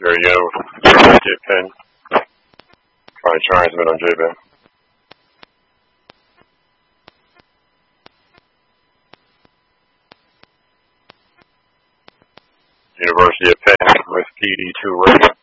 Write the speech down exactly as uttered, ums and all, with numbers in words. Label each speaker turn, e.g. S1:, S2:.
S1: There you go. Get Penn. Try to transmit on J-band. University of Penn with P D two radio.